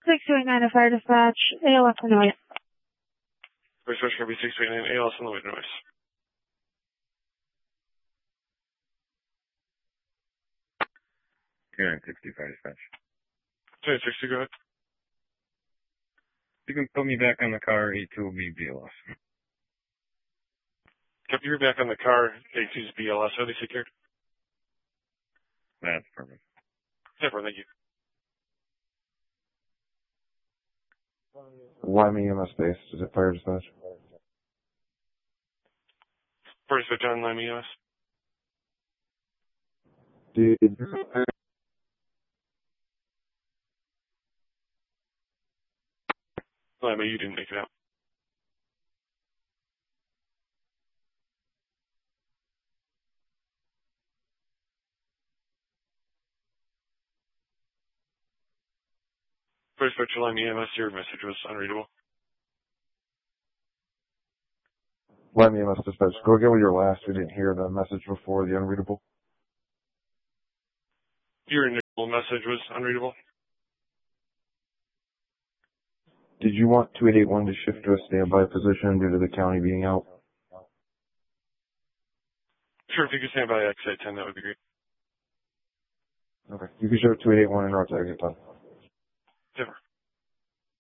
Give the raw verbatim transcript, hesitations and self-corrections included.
six two eight nine to Fire Dispatch, A L S Illinois. Fire Dispatch, going to be six two eight nine, A L S Illinois noise. two nine six two Fire Dispatch. two nine six two, go ahead. You can put me back on the car, A two will be B L S. Kept you back on the car, A two's B L S. Are they secured? That's perfect. Super, thank you. Lima E M S base, is it Fire Dispatch? Fire Dispatch on Lima E M S. Did Lima, you didn't make it out. Fire Dispatch Lima E M S, your message was unreadable. Lima E M S dispatch, go again with your last. We didn't hear the message before, the unreadable. Your initial message was unreadable. Did you want two eight eight one to shift to a standby position due to the county being out? Sure, if you could stand by exit ten, that would be great. Okay. You can show two eight eight one in route to exit ten. Super.